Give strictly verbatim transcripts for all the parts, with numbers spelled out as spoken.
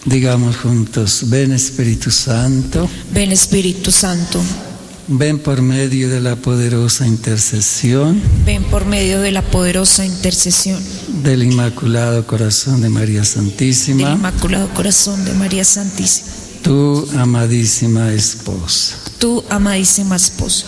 Digamos juntos: ven Espíritu Santo. Ven Espíritu Santo. Ven por medio de la poderosa intercesión. Ven por medio de la poderosa intercesión Del Inmaculado Corazón de María Santísima. del Inmaculado Corazón de María Santísima. Tu amadísima esposa. Tu amadísima esposa.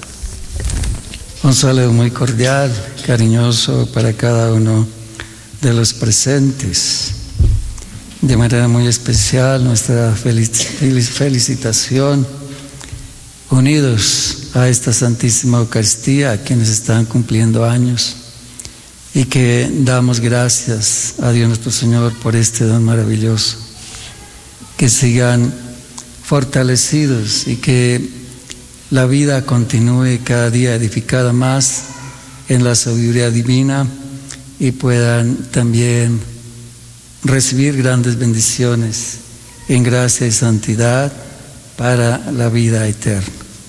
Un saludo muy cordial, cariñoso para cada uno de los presentes. De manera muy especial, nuestra felicitación, unidos a esta Santísima Eucaristía, a quienes están cumpliendo años, y que damos gracias a Dios nuestro Señor por este don maravilloso. Que sigan fortalecidos y que la vida continúe cada día edificada más en la sabiduría divina y puedan también recibir grandes bendiciones en gracia y santidad para la vida eterna.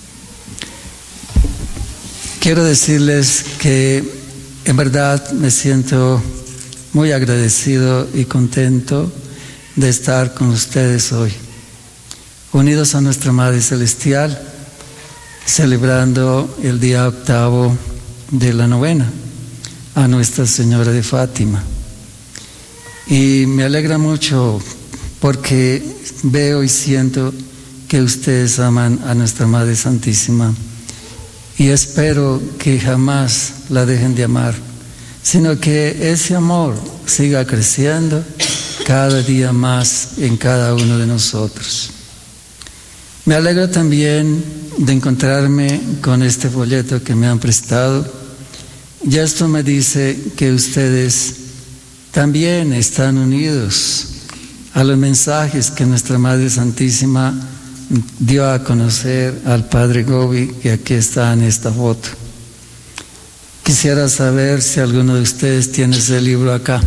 Quiero decirles que en verdad me siento muy agradecido y contento de estar con ustedes hoy, unidos a nuestra Madre Celestial, celebrando el día octavo de la novena a Nuestra Señora de Fátima. Y me alegra mucho porque veo y siento que ustedes aman a nuestra Madre Santísima, y espero que jamás la dejen de amar, sino que ese amor siga creciendo cada día más en cada uno de nosotros. Me alegro también de encontrarme con este folleto que me han prestado, y esto me dice que ustedes también están unidos a los mensajes que nuestra Madre Santísima dio a conocer al Padre Gobi, que aquí está en esta foto. Quisiera saber si alguno de ustedes tiene ese libro acá.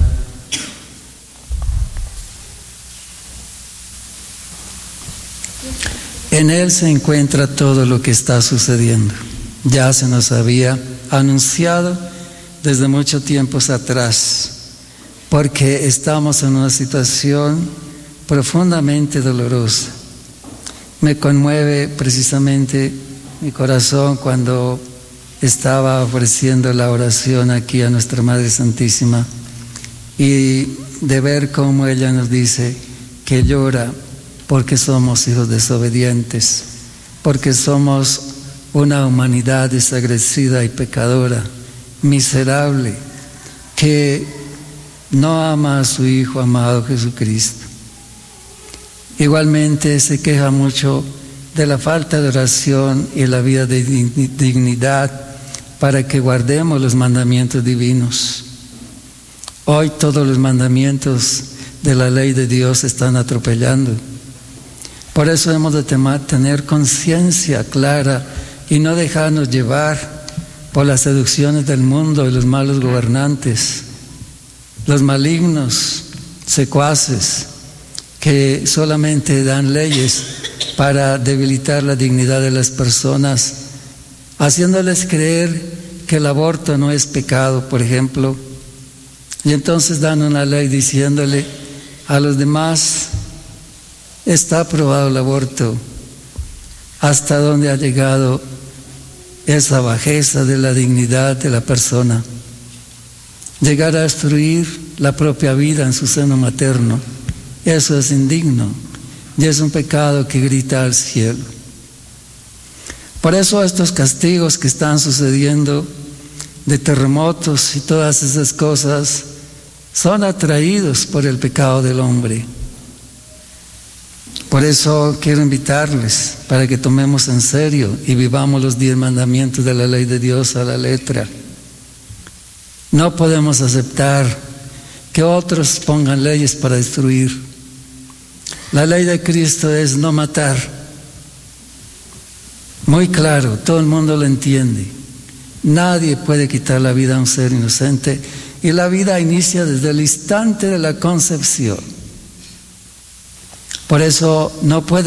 En él se encuentra todo lo que está sucediendo. Ya se nos había anunciado desde muchos tiempos atrás, porque estamos en una situación profundamente dolorosa. Me conmueve precisamente mi corazón cuando estaba ofreciendo la oración aquí a nuestra Madre Santísima, y de ver cómo ella nos dice que llora porque somos hijos desobedientes, porque somos una humanidad desagradecida y pecadora, miserable, que no ama a su Hijo amado Jesucristo. Igualmente se queja mucho de la falta de oración y la vida de dignidad para que guardemos los mandamientos divinos. Hoy todos los mandamientos de la ley de Dios se están atropellando. Por eso hemos de tener conciencia clara y no dejarnos llevar por las seducciones del mundo y los malos gobernantes, los malignos secuaces que solamente dan leyes para debilitar la dignidad de las personas, haciéndoles creer que el aborto no es pecado, por ejemplo, y entonces dan una ley diciéndole a los demás: está aprobado el aborto. ¿Hasta dónde ha llegado esa bajeza de la dignidad de la persona? Llegar a destruir la propia vida en su seno materno, eso es indigno y es un pecado que grita al cielo. Por eso estos castigos que están sucediendo de terremotos y todas esas cosas son atraídos por el pecado del hombre. Por eso quiero invitarles para que tomemos en serio y vivamos los diez mandamientos de la ley de Dios a la letra. No podemos aceptar que otros pongan leyes para destruir. La ley de Cristo es no matar. Muy claro, todo el mundo lo entiende. Nadie puede quitar la vida a un ser inocente, y la vida inicia desde el instante de la concepción. Por eso no puede